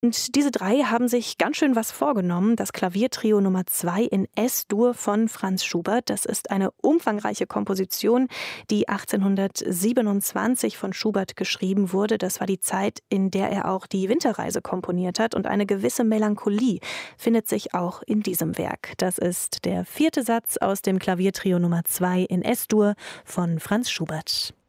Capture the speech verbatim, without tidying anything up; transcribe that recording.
Und diese drei haben sich ganz schön was vorgenommen. Das Klaviertrio Nummer zwei in Es-Dur von Franz Schubert. Das ist eine umfangreiche Komposition, die achtzehnhundertsiebenundzwanzig von Schubert geschrieben wurde. Das war die Zeit, in der er auch die Winterreise komponiert hat. Und eine gewisse Melancholie findet sich auch in diesem Werk. Das ist der vierte Satz aus dem Klaviertrio Nummer zwei in Es-Dur von Franz Schubert.